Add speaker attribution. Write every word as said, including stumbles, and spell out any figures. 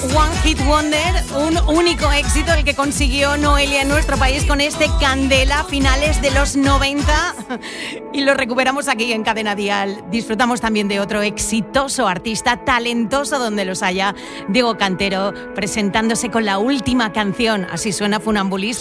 Speaker 1: One Hit Wonder, un único éxito el que consiguió Noelia en nuestro país con este Candela, finales de los noventa, y lo recuperamos aquí en Cadena Dial. Disfrutamos también de otro exitoso artista, talentoso donde los haya, Diego Cantero, presentándose con la última canción. Así suena Funambulista.